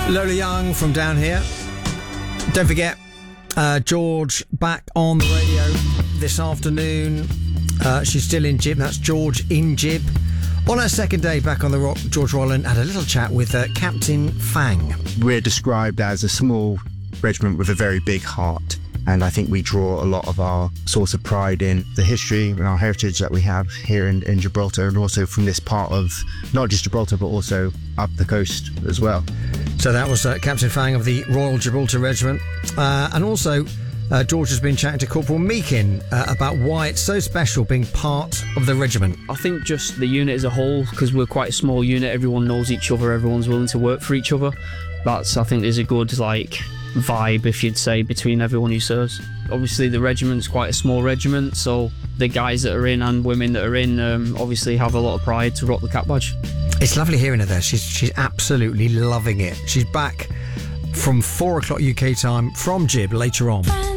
Lola Young from Down Here. Don't forget, George back on the radio this afternoon. She's still in Jib. That's George in Jib. On her second day back on the rock, George Rolland had a little chat with Captain Fang. We're described as a small regiment with a very big heart. And I think we draw a lot of our source of pride in the history and our heritage that we have here in Gibraltar, and also from this part of not just Gibraltar but also up the coast as well. So that was Captain Fang of the Royal Gibraltar Regiment. And also George has been chatting to Corporal Meakin about why it's so special being part of the regiment. I think just the unit as a whole, because we're quite a small unit, everyone knows each other, everyone's willing to work for each other. That's, I think, there's a good vibe, if you'd say, between everyone who serves. Obviously the regiment's quite a small regiment, so the guys that are in and women that are in obviously have a lot of pride to rock the cap badge. It's lovely hearing her there. She's absolutely loving it. She's back from 4 o'clock UK time from Jib later on.